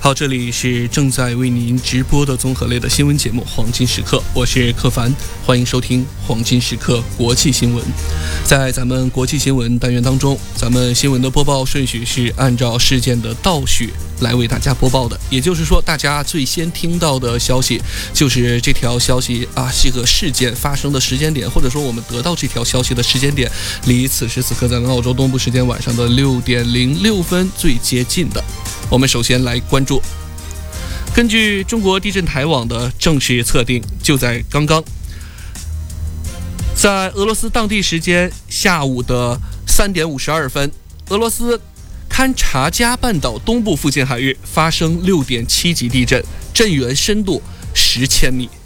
好，这里是正在为您直播的综合类的新闻节目《黄金时刻》，我是柯凡，欢迎收听《黄金时刻》国际新闻。在咱们国际新闻单元当中，咱们新闻的播报顺序是按照事件的倒序来为大家播报的，也就是说，大家最先听到的消息就是这条消息这个事件发生的时间点，或者说我们得到这条消息的时间点，离此时此刻咱们澳洲东部时间晚上的6点06分最接近的。我们首先来关注，根据中国地震台网的正式测定，就在刚刚，在俄罗斯当地时间下午的3点52分，俄罗斯堪察加半岛东部附近海域发生6.7级地震，震源深度10千米。